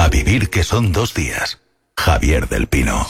A vivir que son 2 días. Javier del Pino.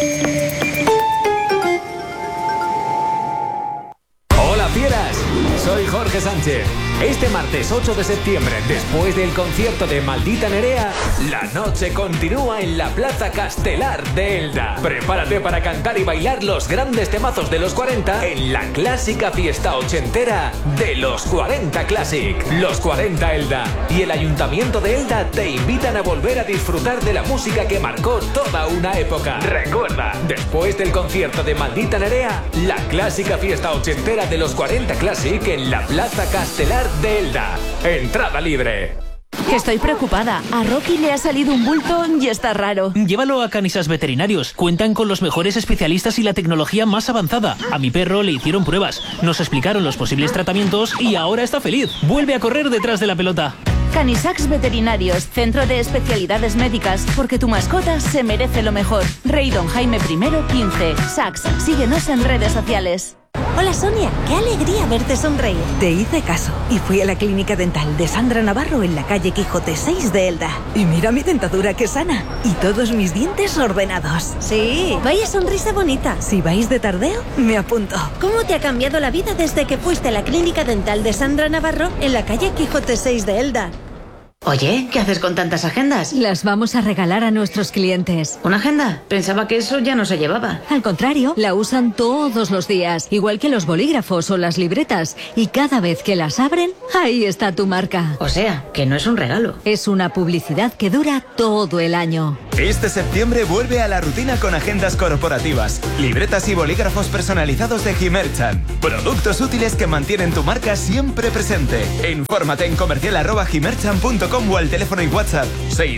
Hola fieras, soy Jorge Sánchez. Este martes 8 de septiembre, después del concierto de Maldita Nerea, la noche continúa en la Plaza Castelar de Elda. Prepárate para cantar y bailar los grandes temazos de los 40 en la clásica fiesta ochentera de los 40 Classic. Los 40 Elda y el Ayuntamiento de Elda te invitan a volver a disfrutar de la música que marcó toda una época. Recuerda, después del concierto de Maldita Nerea, la clásica fiesta ochentera de los 40 Classic en la Plaza Castelar de Elda. Entrada libre. Estoy preocupada. A Rocky le ha salido un bulto y está raro. Llévalo a Canisas Veterinarios. Cuentan con los mejores especialistas y la tecnología más avanzada. A mi perro le hicieron pruebas, nos explicaron los posibles tratamientos y ahora está feliz. Vuelve a correr detrás de la pelota. Canisax Veterinarios, centro de especialidades médicas, porque tu mascota se merece lo mejor. Rey Don Jaime I, 15. Sax, síguenos en redes sociales. Hola Sonia, qué alegría verte sonreír. Te hice caso y fui a la clínica dental de Sandra Navarro en la calle Quijote 6 de Elda. Y mira mi dentadura que sana y todos mis dientes ordenados. Sí, vaya sonrisa bonita. Si vais de tardeo, me apunto. ¿Cómo te ha cambiado la vida desde que fuiste a la clínica dental de Sandra Navarro en la calle Quijote 6 de Elda? Oye, ¿qué haces con tantas agendas? Las vamos a regalar a nuestros clientes. ¿Una agenda? Pensaba que eso ya no se llevaba. Al contrario, la usan todos los días, igual que los bolígrafos o las libretas. Y cada vez que las abren, ahí está tu marca. O sea, que no es un regalo. Es una publicidad que dura todo el año. Este septiembre vuelve a la rutina con agendas corporativas, libretas y bolígrafos personalizados de Himerchan. Productos útiles que mantienen tu marca siempre presente. Infórmate en comercial@himerchan.com o al teléfono y WhatsApp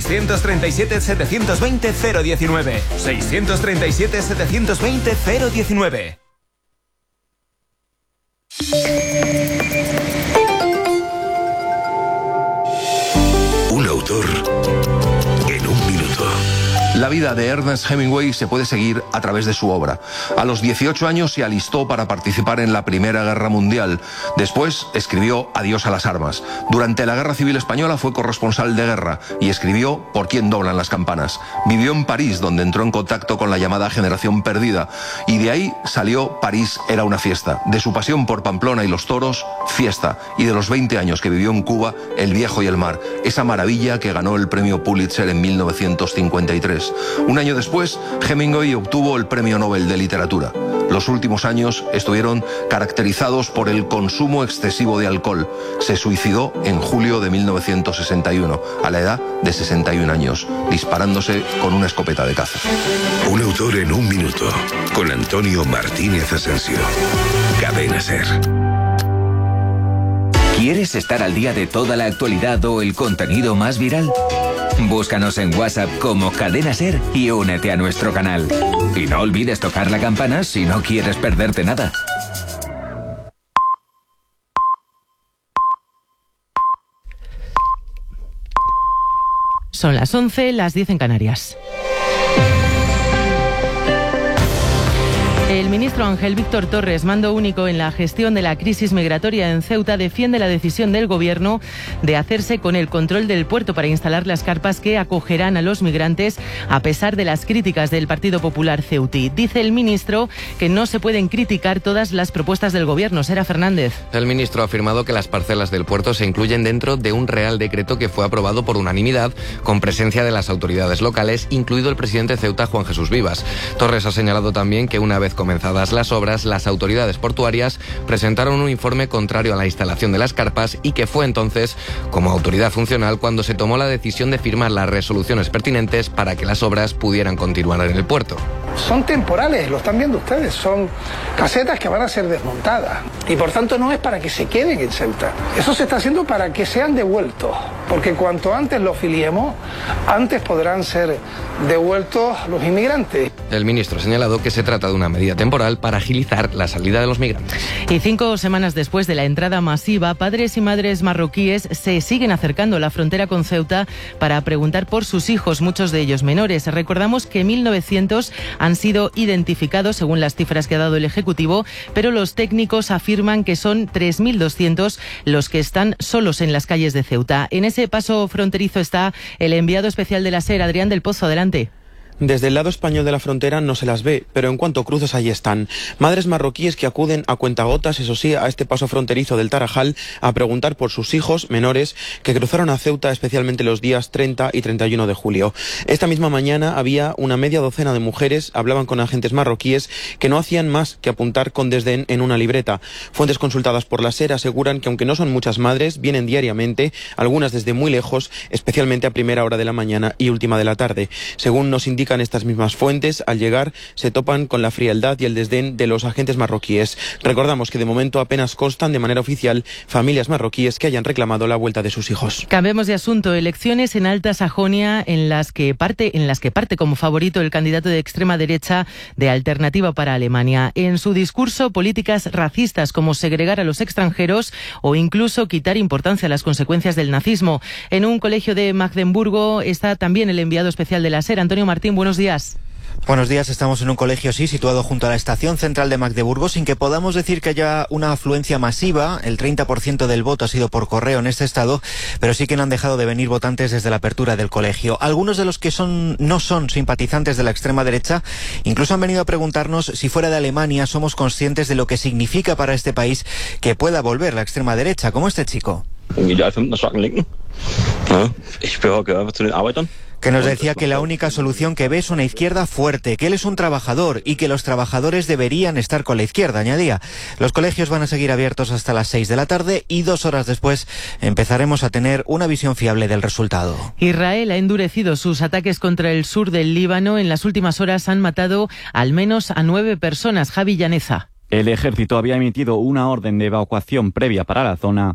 637 720 019. 637 720 019. Un autor en un minuto. La vida de Ernest Hemingway se puede seguir a través de su obra. A los 18 años se alistó para participar en la Primera Guerra Mundial. Después escribió Adiós a las armas. Durante la Guerra Civil Española fue corresponsal de guerra y escribió Por quién doblan las campanas. Vivió en París, donde entró en contacto con la llamada generación perdida. Y de ahí salió París era una fiesta. De su pasión por Pamplona y los toros, fiesta. Y de los 20 años que vivió en Cuba, El viejo y el mar. Esa maravilla que ganó el premio Pulitzer en 1953. Un año después, Hemingway obtuvo el Premio Nobel de Literatura. Los últimos años estuvieron caracterizados por el consumo excesivo de alcohol. Se suicidó en julio de 1961, a la edad de 61 años, disparándose con una escopeta de caza. Un autor en un minuto, con Antonio Martínez Asensio. Cadena SER. ¿Quieres estar al día de toda la actualidad o el contenido más viral? Búscanos en WhatsApp como Cadena SER y únete a nuestro canal. Y no olvides tocar la campana si no quieres perderte nada. Son las 11, las 10 en Canarias. El ministro Ángel Víctor Torres, mando único en la gestión de la crisis migratoria en Ceuta, defiende la decisión del Gobierno de hacerse con el control del puerto para instalar las carpas que acogerán a los migrantes, a pesar de las críticas del Partido Popular ceutí. Dice el ministro que no se pueden criticar todas las propuestas del Gobierno. Sera Fernández. El ministro ha afirmado que las parcelas del puerto se incluyen dentro de un Real Decreto que fue aprobado por unanimidad, con presencia de las autoridades locales, incluido el presidente de Ceuta, Juan Jesús Vivas. Torres ha señalado también que una vez comenzadas las obras, las autoridades portuarias presentaron un informe contrario a la instalación de las carpas y que fue entonces, como autoridad funcional, cuando se tomó la decisión de firmar las resoluciones pertinentes para que las obras pudieran continuar en el puerto. Son temporales, lo están viendo ustedes, son casetas que van a ser desmontadas y por tanto no es para que se queden en Ceuta. Eso se está haciendo para que sean devueltos, porque cuanto antes los filiemos, antes podrán ser devueltos los inmigrantes. El ministro ha señalado que se trata de una medida temporal para agilizar la salida de los migrantes. Y 5 semanas después de la entrada masiva, padres y madres marroquíes se siguen acercando a la frontera con Ceuta para preguntar por sus hijos, muchos de ellos menores. Recordamos que en 1900 han sido identificados según las cifras que ha dado el Ejecutivo, pero los técnicos afirman que son 3.200 los que están solos en las calles de Ceuta. En ese paso fronterizo está el enviado especial de la SER, Adrián del Pozo. Adelante. Desde el lado español de la frontera no se las ve, pero en cuanto cruzas allí están. Madres marroquíes que acuden a cuentagotas, eso sí, a este paso fronterizo del Tarajal a preguntar por sus hijos menores que cruzaron a Ceuta especialmente los días 30 y 31 de julio. Esta misma mañana había una media docena de mujeres, hablaban con agentes marroquíes que no hacían más que apuntar con desdén en una libreta. Fuentes consultadas por la SER aseguran que aunque no son muchas madres, vienen diariamente, algunas desde muy lejos, especialmente a primera hora de la mañana y última de la tarde. Según nos indica estas mismas fuentes, al llegar se topan con la frialdad y el desdén de los agentes marroquíes. Recordamos que de momento apenas constan de manera oficial familias marroquíes que hayan reclamado la vuelta de sus hijos. Cambiemos de asunto. Elecciones en Alta Sajonia en las que parte como favorito el candidato de extrema derecha de Alternativa para Alemania. En su discurso, políticas racistas como segregar a los extranjeros o incluso quitar importancia a las consecuencias del nazismo. En un colegio de Magdeburgo está también el enviado especial de la SER, Antonio Martín. Buenos días. Buenos días, estamos en un colegio, sí, situado junto a la estación central de Magdeburgo, sin que podamos decir que haya una afluencia masiva. El 30% del voto ha sido por correo en este estado, pero sí que no han dejado de venir votantes desde la apertura del colegio. Algunos de los que no son simpatizantes de la extrema derecha, incluso han venido a preguntarnos si fuera de Alemania somos conscientes de lo que significa para este país que pueda volver la extrema derecha, como este chico. Que nos decía que la única solución que ve es una izquierda fuerte, que él es un trabajador y que los trabajadores deberían estar con la izquierda, añadía. Los colegios van a seguir abiertos hasta las 6 de la tarde y 2 horas después empezaremos a tener una visión fiable del resultado. Israel ha endurecido sus ataques contra el sur del Líbano. En las últimas horas han matado al menos a 9 personas. Javi Llaneza. El ejército había emitido una orden de evacuación previa para la zona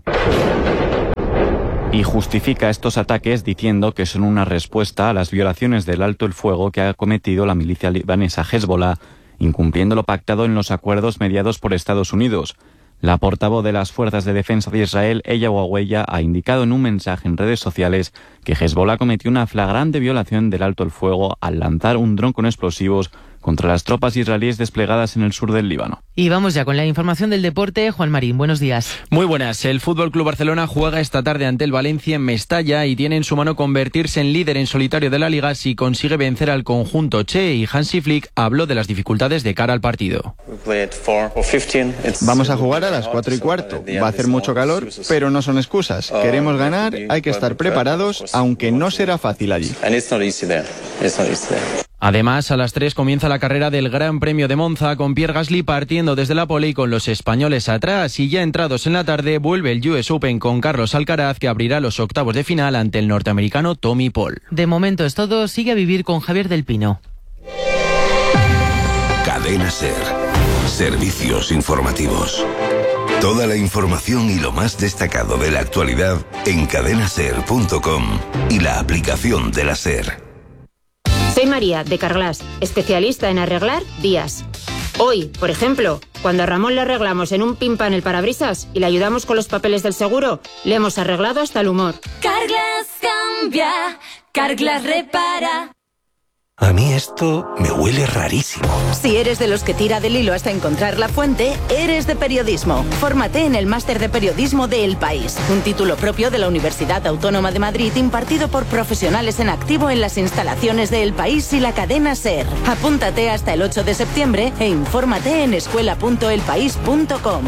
y justifica estos ataques diciendo que son una respuesta a las violaciones del alto el fuego que ha cometido la milicia libanesa Hezbollah, incumpliendo lo pactado en los acuerdos mediados por Estados Unidos. La portavoz de las Fuerzas de Defensa de Israel, Ella Waweya, ha indicado en un mensaje en redes sociales que Hezbollah cometió una flagrante violación del alto el fuego al lanzar un dron con explosivos contra las tropas israelíes desplegadas en el sur del Líbano. Y vamos ya con la información del deporte. Juan Marín, buenos días. Muy buenas. El FC Barcelona juega esta tarde ante el Valencia en Mestalla y tiene en su mano convertirse en líder en solitario de la Liga si consigue vencer al conjunto Che, y Hansi Flick habló de las dificultades de cara al partido. Vamos a jugar a las 4:15. Va a hacer mucho calor, pero no son excusas. Queremos ganar, hay que estar preparados, aunque no será fácil allí. Además, a las 3 comienza la carrera del Gran Premio de Monza, con Pierre Gasly partiendo desde la pole y con los españoles atrás. Y ya entrados en la tarde, vuelve el US Open con Carlos Alcaraz, que abrirá los octavos de final ante el norteamericano Tommy Paul. De momento es todo. Sigue a vivir con Javier del Pino. Cadena SER. Servicios informativos. Toda la información y lo más destacado de la actualidad en cadenaser.com y la aplicación de la SER. Soy María, de Carglass, especialista en arreglar vías. Hoy, por ejemplo, cuando a Ramón le arreglamos en un pimpan el parabrisas y le ayudamos con los papeles del seguro, le hemos arreglado hasta el humor. Carglass cambia, Carglass repara. A mí esto me huele rarísimo. Si eres de los que tira del hilo hasta encontrar la fuente, eres de periodismo. Fórmate en el Máster de Periodismo de El País, un título propio de la Universidad Autónoma de Madrid impartido por profesionales en activo en las instalaciones de El País y la cadena SER. Apúntate hasta el 8 de septiembre e infórmate en escuela.elpaís.com.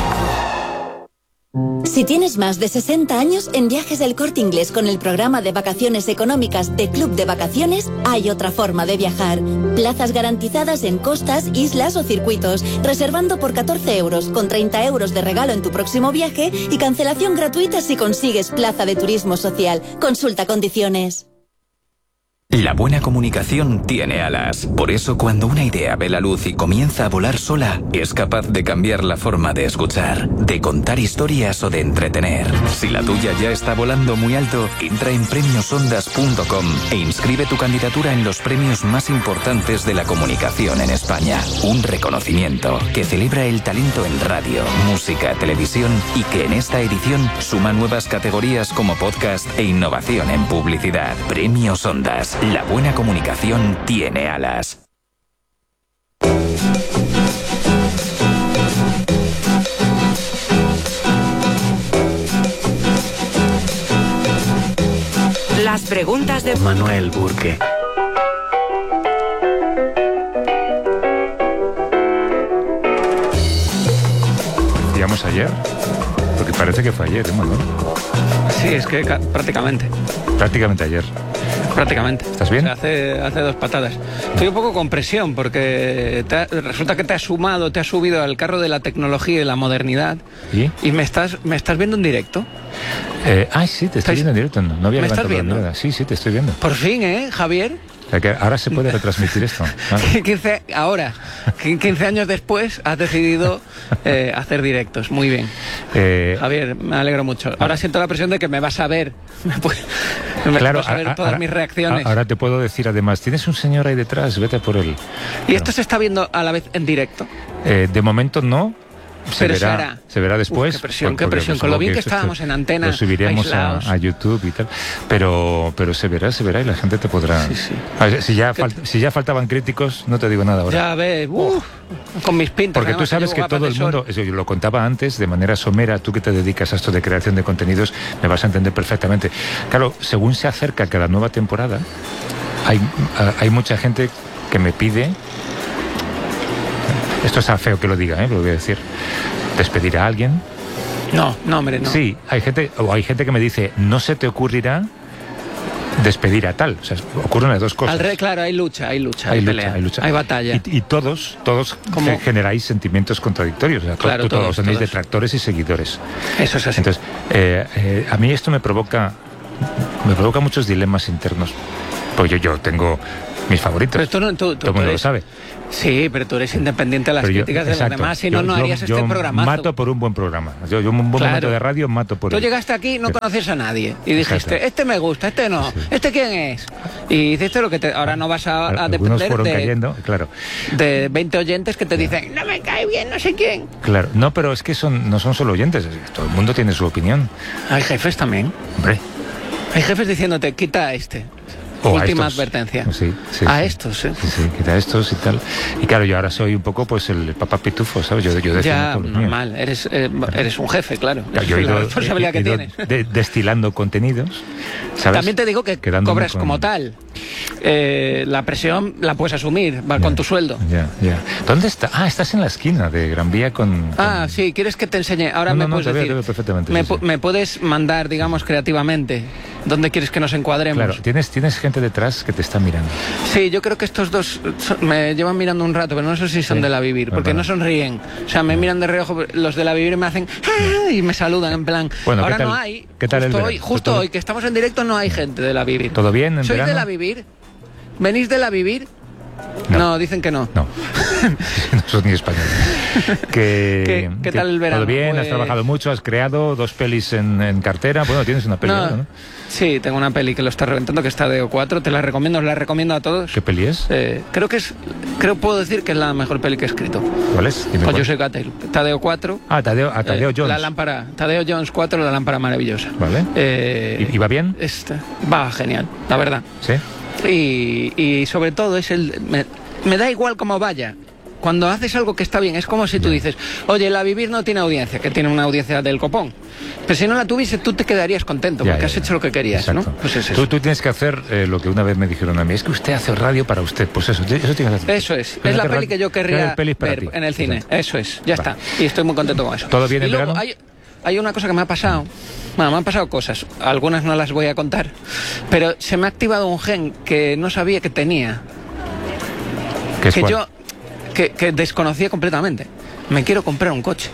Si tienes más de 60 años, en Viajes del Corte Inglés con el programa de vacaciones económicas de Club de Vacaciones, hay otra forma de viajar. Plazas garantizadas en costas, islas o circuitos, reservando por 14 euros, con 30 euros de regalo en tu próximo viaje y cancelación gratuita si consigues plaza de turismo social. Consulta condiciones. La buena comunicación tiene alas. Por eso, cuando una idea ve la luz y comienza a volar sola, es capaz de cambiar la forma de escuchar, de contar historias o de entretener. Si la tuya ya está volando muy alto, entra en premiosondas.com e inscribe tu candidatura en los premios más importantes de la comunicación en España. Un reconocimiento que celebra el talento en radio, música, televisión y que en esta edición suma nuevas categorías como podcast e innovación en publicidad. Premios Ondas. La buena comunicación tiene alas. Las preguntas de Manuel Burke. ¿Decíamos ayer? Porque parece que fue ayer, ¿eh, Manuel? Sí, es que prácticamente. Prácticamente ayer. Prácticamente. ¿Estás bien? O sea, hace 2 patadas. Estoy un poco con presión porque resulta que te has subido al carro de la tecnología y de la modernidad. ¿Y me estás viendo en directo? Sí, te estoy viendo en directo. No había ¿Me estás levantado la viendo? mirada. Sí, te estoy viendo. Por fin, Javier. O sea, que ahora se puede retransmitir esto. Claro. 15 años después, has decidido hacer directos. Muy bien. Javier, me alegro mucho. Ahora siento la presión de que me vas a ver. Claro, vas a ver todas mis reacciones. Ahora te puedo decir, además, tienes un señor ahí detrás, vete por él. ¿Y esto se está viendo a la vez en directo? De momento no. Se verá después. Qué presión. Con lo bien que estábamos en antena. Lo subiremos a YouTube y tal. Pero se verá y la gente te podrá. Sí. A ver, si ya faltaban críticos, no te digo nada ahora. Ya ves, con mis pintas. Porque tú sabes que todo el mundo, eso yo lo contaba antes de manera somera, tú que te dedicas a esto de creación de contenidos, me vas a entender perfectamente. Claro, según se acerca cada nueva temporada, hay mucha gente que me pide. Esto está feo que lo diga, lo voy a decir. ¿Despedir a alguien? No, hombre, no. Sí, hay gente que me dice, no se te ocurrirá despedir a tal. O sea, ocurren las dos cosas. Claro, hay lucha, hay pelea, hay batalla. Y todos generáis sentimientos contradictorios. O sea, claro, todos tenéis detractores y seguidores. Eso es así. Entonces, a mí esto me provoca muchos dilemas internos. Porque yo tengo mis favoritos. Pero todo el mundo lo sabe. Sí, pero tú eres independiente de las críticas de los demás, si no harías este programazo. Mato por un buen programa. Yo un buen momento de radio mato por él. Tú llegaste aquí, no conoces a nadie y dijiste, este me gusta, este no, ¿este quién es? Y hiciste lo que ahora no vas a depender de 20 oyentes que te dicen, no me cae bien, no sé quién. Claro, no, pero es que no son solo oyentes, todo el mundo tiene su opinión. Hay jefes también. Hombre. Hay jefes diciéndote, quita a este. Última advertencia. Sí, a estos, Sí, quita estos y tal. Y claro, yo ahora soy un poco pues el papá pitufo, ¿sabes? Yo ya, normal, eres un jefe, claro. Yo he ido, la responsabilidad que tienes. Destilando contenidos, ¿sabes? También te digo que cobras como tal. La presión la puedes asumir, va con tu sueldo. Ya. ¿Dónde está? Estás en la esquina de Gran Vía con... sí, ¿quieres que te enseñe? Ahora me puedes decir. Veo perfectamente. Me puedes mandar, digamos, creativamente. ¿Dónde quieres que nos encuadremos? Claro, tienes gente detrás que te está mirando. Sí, yo creo que estos dos me llevan mirando un rato, pero no sé si son de La Vivir, porque no sonríen. O sea, me miran de reojo, los de La Vivir me hacen y me saludan en plan. Bueno, ahora no hay. ¿Qué tal justo hoy, que estamos en directo, no hay gente de La Vivir. ¿Todo bien en ¿Sois verano? de La Vivir? ¿Venís de La Vivir? No, dicen que no. No sos ni español. ¿Qué tal el verano? ¿Todo bien? Has trabajado mucho, has creado 2 pelis en cartera. Bueno, tienes una peli, ¿no? Sí, tengo una peli que lo está reventando, que es Tadeo 4. Te la recomiendo, a todos. ¿Qué peli es? Puedo decir que es la mejor peli que he escrito. ¿Cuál es? Con Joseph Gatell. Tadeo 4. Tadeo Jones. La lámpara. Tadeo Jones 4, la lámpara maravillosa. Vale. ¿Y va bien? Va genial, la verdad. Sí. Y sobre todo me da igual cómo vaya. Cuando haces algo que está bien, es como si tú dices, oye, La Vivir no tiene audiencia, que tiene una audiencia del copón. Pero si no la tuviese, tú te quedarías contento, porque has hecho lo que querías, exacto. ¿no? Pues es eso. Tú tienes que hacer lo que una vez me dijeron a mí, es que usted hace radio para usted. Pues eso tienes que hacer. Eso es la peli que yo querría ver en el cine. Exacto. Eso es, ya está. Y estoy muy contento con eso. ¿Todo bien en verano? Hay una cosa que me ha pasado. Bueno, me han pasado cosas, algunas no las voy a contar, pero se me ha activado un gen que no sabía que tenía. Que desconocía completamente. Me quiero comprar un coche.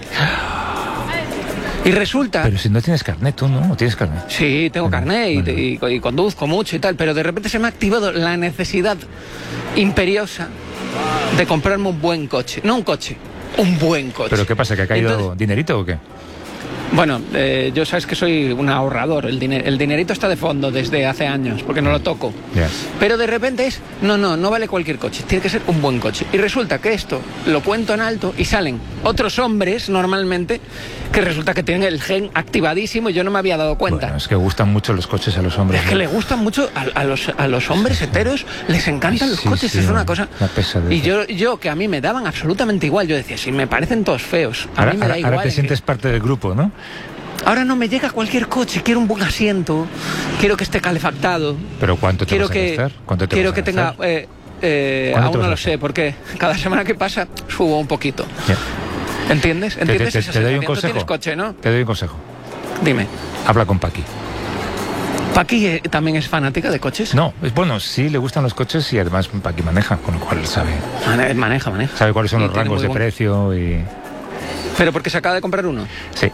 Y resulta... Pero si no tienes carnet, tú no tienes carnet. Sí, tengo carnet y conduzco mucho y tal, pero de repente se me ha activado la necesidad imperiosa de comprarme un buen coche. No un coche, un buen coche. ¿Pero qué pasa, que ha caído dinerito o qué? Bueno, yo sabes que soy un ahorrador. El dinerito está de fondo desde hace años, porque no lo toco. Yeah. Pero de repente no vale cualquier coche, tiene que ser un buen coche. Y resulta que esto lo cuento en alto y salen otros hombres, normalmente, que resulta que tienen el gen activadísimo y yo no me había dado cuenta. Bueno, es que gustan mucho los coches a los hombres. Es que le gustan mucho a los hombres heteros, les encantan los coches, es una cosa... Y yo, que a mí me daban absolutamente igual, yo decía, si me parecen todos feos, a mí me da igual. Ahora te sientes parte del grupo, ¿no? Ahora no me llega cualquier coche, quiero un buen asiento, quiero que esté calefactado. ¿Pero cuánto te vas a gastar? ¿Cuánto te quiero vas a que tenga... aún no lo sé, porque cada semana que pasa subo un poquito. Yeah. ¿Entiendes? ¿Entiendes esa te doy un sensación? consejo. Tú tienes coche, ¿no? Te doy un consejo. Dime. Habla con Paqui. ¿Paqui también es fanática de coches? No, bueno, sí le gustan los coches y además Paqui maneja, con lo cual sabe. Maneja. Sabe cuáles son los rangos de precio y... ¿Pero porque se acaba de comprar uno? Sí.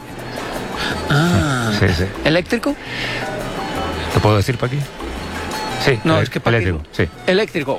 Sí. ¿Eléctrico? ¿Te puedo decir, Paqui? Sí, no, es que eléctrico, sí. Eléctrico,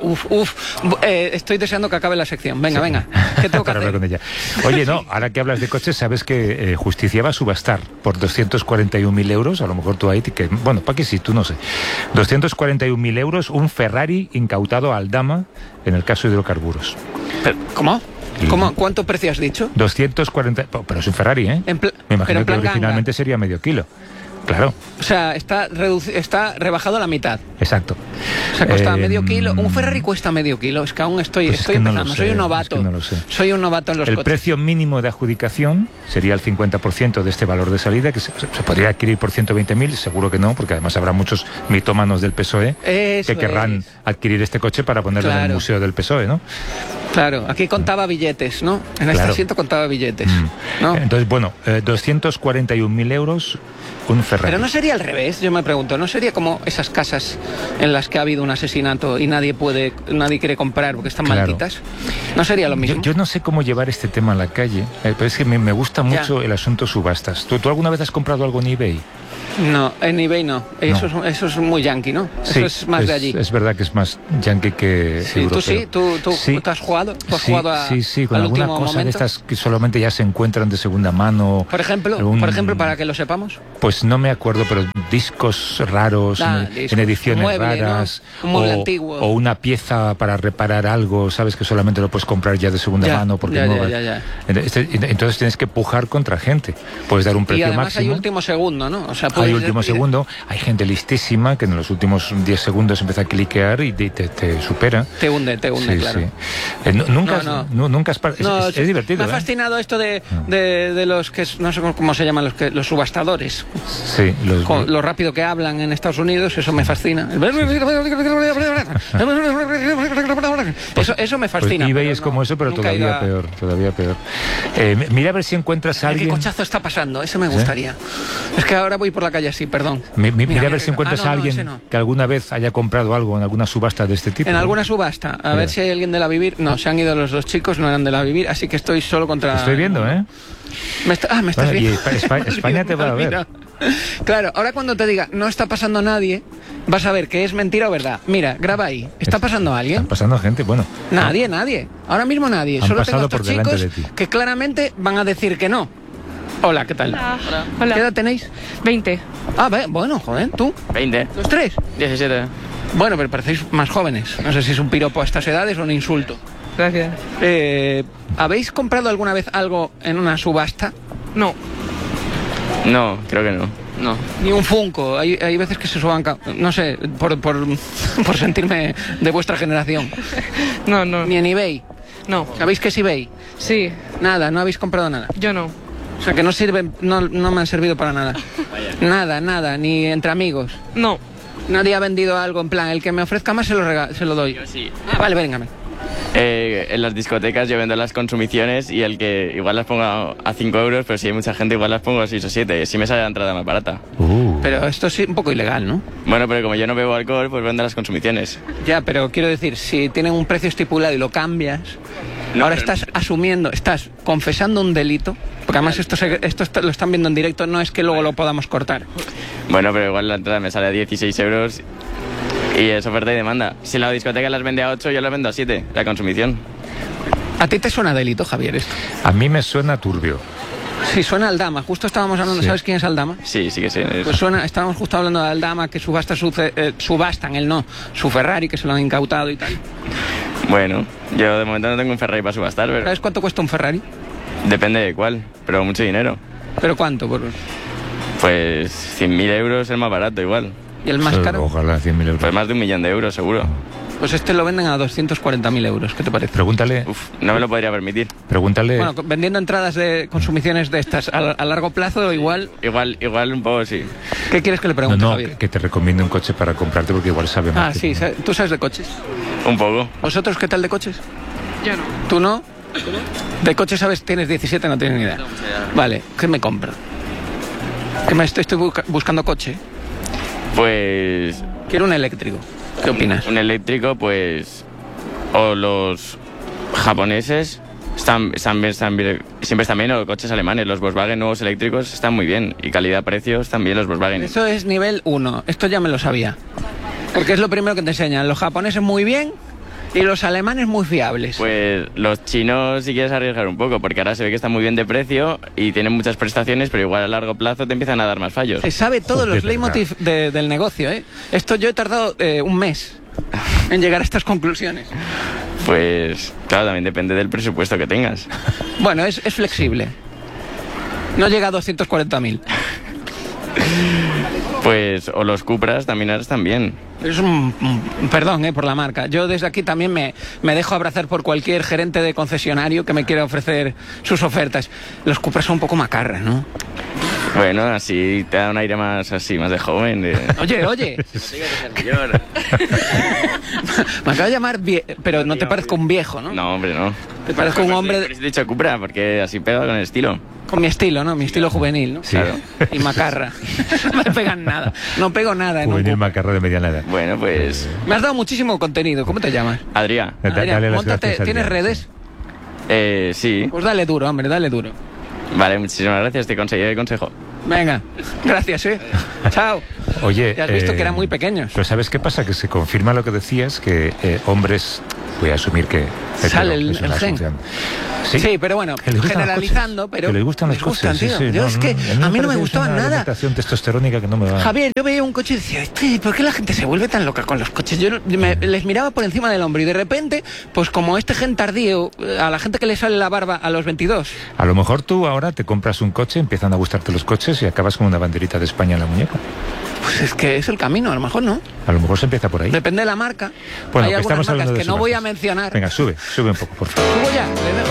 estoy deseando que acabe la sección. Venga, ¿qué tengo que hacer? Hablar con ella. Oye, no, ahora que hablas de coches, sabes que Justicia va a subastar por 241.000 euros, a lo mejor tú ahí, bueno, Paqui sí, tú no sé, 241.000 euros, un Ferrari incautado a Aldama en el caso de hidrocarburos. ¿Cómo? ¿Cuánto precio has dicho? 240, pero es un Ferrari, ¿eh? Me imagino que originalmente sería medio kilo. Claro. O sea, está rebajado a la mitad. Exacto. O sea, costaba medio kilo. Un Ferrari cuesta medio kilo. Es que aún estoy empezando. No soy un novato. Es que no lo sé. Soy un novato en los coches. El coches. precio mínimo de adjudicación sería el 50% de este valor de salida, que se podría adquirir por 120.000. Seguro que no, porque además habrá muchos mitómanos del PSOE que querrán adquirir este coche para ponerlo en el museo del PSOE, ¿no? Claro, aquí contaba billetes, ¿no? En este asiento contaba billetes, ¿no? Entonces, bueno, 241.000 euros, un Ferrari. Pero no sería al revés, yo me pregunto, ¿no sería como esas casas en las que ha habido un asesinato y nadie quiere comprar porque están malditas? ¿No sería lo mismo? Yo no sé cómo llevar este tema a la calle, pero es que me gusta mucho el asunto subastas. ¿Tú alguna vez has comprado algo en eBay? No, en eBay no. Eso es muy yankee, ¿no? Eso es más de allí. Es verdad que es más yankee que europeo. ¿Tú has jugado? ¿Tú has jugado con alguna cosa momento? De estas que solamente ya se encuentran de segunda mano. Por ejemplo, para que lo sepamos. Pues no me acuerdo, pero discos raros, en ediciones raras. ¿no? Un mueble antiguo. O una pieza para reparar algo, sabes que solamente lo puedes comprar ya de segunda mano porque ya. Entonces tienes que pujar contra gente. Puedes dar un precio máximo. Y además hay último segundo, ¿no? O sea, hay último segundo, hay gente listísima que en los últimos 10 segundos empieza a cliquear y te supera. Te hunde, sí, claro. Sí. Nunca es divertido. Me ha fascinado esto de los que no sé cómo se llaman los subastadores. Sí, lo rápido que hablan en Estados Unidos, eso me fascina. Eso me fascina. Pues eBay es como eso, pero todavía peor. Mira a ver si encuentras a alguien. ¿Qué cochazo está pasando? Eso me gustaría. Es que ahora voy por la calle así, perdón. Mira a ver si encuentras a alguien que alguna vez haya comprado algo en alguna subasta de este tipo. En alguna subasta. A ver si hay alguien de la Vivir. No, se han ido los dos chicos, no eran de la Vivir, así que estoy solo contra... Te estoy viendo, ¿eh? Me estás viendo. Y España te va a ver. Claro, ahora cuando te diga no está pasando nadie, vas a ver que es mentira o verdad. Mira, graba ahí. ¿Está pasando alguien? Están pasando gente, bueno. Nadie. Ahora mismo nadie. Solo tengo estos chicos que claramente van a decir que no. Hola, ¿qué tal? Hola. ¿Qué edad tenéis? 20. Ah, bueno, joder, ¿tú? 20. ¿Los tres? 17. Bueno, pero parecéis más jóvenes. No sé si es un piropo a estas edades o un insulto. Gracias. ¿Habéis comprado alguna vez algo en una subasta? No. No, creo que no. No. Ni un Funko. Hay veces que se suban... No sé, por sentirme de vuestra generación. No. Ni en eBay. No. ¿Sabéis qué es eBay? Sí. Nada, no habéis comprado nada. Yo no. O sea, que no sirven, no me han servido para nada. Nada, ni entre amigos. No. Nadie ha vendido algo en plan, el que me ofrezca más se lo doy. Yo sí. Vale, véngame. En las discotecas yo vendo las consumiciones y el que igual las pongo a 5 euros, pero si hay mucha gente igual las pongo a 6 o 7, y así me sale la entrada más barata. Pero esto es un poco ilegal, ¿no? Bueno, pero como yo no bebo alcohol, pues vendo las consumiciones. Ya, pero quiero decir, si tienen un precio estipulado y lo cambias, ahora estás estás confesando un delito, porque además esto lo están viendo en directo, no es que luego lo podamos cortar. Bueno, pero igual la entrada me sale a 16 euros y es oferta y demanda. Si la discoteca las vende a 8, yo las vendo a 7, la consumición. ¿A ti te suena delito, Javier, esto? A mí me suena turbio. Sí, suena Aldama. Justo estábamos hablando, ¿sabes quién es Aldama? Sí que sí. Pues estábamos justo hablando de Aldama, que subastan, él no, su Ferrari, que se lo han incautado y tal. Bueno, yo de momento no tengo un Ferrari para subastar, pero... ¿Sabes cuánto cuesta un Ferrari? Depende de cuál, pero mucho dinero. ¿Pero cuánto? Pues 100.000 euros es más barato igual. ¿Y el más caro? Ojalá 100.000 euros. Pues más de 1 millón de euros, seguro. Pues este lo venden a 240.000 euros. ¿Qué te parece? Pregúntale. No me lo podría permitir. Pregúntale. Bueno, vendiendo entradas de consumiciones de estas a largo plazo, igual un poco sí. ¿Qué quieres que le pregunte, Javier? Que te recomiende un coche para comprarte porque igual sabe más. Sí, ¿tú sabes de coches? Un poco. ¿Vosotros qué tal de coches? Yo no. ¿Tú no? De coches sabes, tienes 17, no tienes ni idea. Vale, ¿qué me compro? Estoy buscando coche. Pues... Quiero un eléctrico. ¿Qué opinas? Un eléctrico, pues... O los japoneses siempre están bien, o coches alemanes. Los Volkswagen nuevos eléctricos están muy bien. Y calidad-precio están bien los Volkswagen. Eso es nivel 1. Esto ya me lo sabía. Porque es lo primero que te enseñan. Los japoneses muy bien y los alemanes muy fiables. Pues los chinos si quieres arriesgar un poco, porque ahora se ve que están muy bien de precio y tienen muchas prestaciones, pero igual a largo plazo te empiezan a dar más fallos. Se sabe todos los leitmotiv del negocio, ¿eh? Esto yo he tardado un mes en llegar a estas conclusiones. Pues claro, también depende del presupuesto que tengas. Bueno, es flexible. No llega a 240.000. Pues, o los Cupras también ahora están bien. Es perdón por la marca. Yo desde aquí también me dejo abrazar por cualquier gerente de concesionario que me quiera ofrecer sus ofertas. Los Cupras son un poco macarras, ¿no? Bueno, así te da un aire más de joven. Oye. Me acaba de llamar pero no te parezco un viejo, ¿no? No, hombre, no. Te parezco un hombre... He dicho Cupra, porque así pega con el estilo. Con mi estilo, ¿no? Mi estilo juvenil, ¿no? Sí. Claro. Y macarra. No me pegan nada. No pego nada. Juvenil, macarra de mediana edad. Bueno, pues... Me has dado muchísimo contenido. ¿Cómo te llamas? Adrián. Móntate. ¿Tienes redes? Sí. Pues dale duro, hombre, dale duro. Vale, muchísimas gracias. Te conseguiré el consejo. Venga. Gracias, Chao. Oye... Ya has visto que eran muy pequeños. Pero ¿sabes qué pasa? Que se confirma lo que decías, que hombres... Voy a asumir que... Sale el gen. Sí, pero bueno, generalizando, pero... Que les gustan los coches, tío. Sí. Yo es que a mí no me gustaban nada. Alimentación testosterónica que no me va. Javier, yo veía un coche y decía, ¿por qué la gente se vuelve tan loca con los coches? Yo les miraba por encima del hombro y de repente, pues como este gen tardío, a la gente que le sale la barba a los 22. A lo mejor tú ahora te compras un coche, empiezan a gustarte los coches y acabas con una banderita de España en la muñeca. Pues es que es el camino, a lo mejor no. A lo mejor se empieza por ahí. Depende de la marca. Bueno, hay algunas estamos marcas hablando de que no voy a subastas. mencionar. Venga, sube un poco, por favor. Subo ya, le dejo.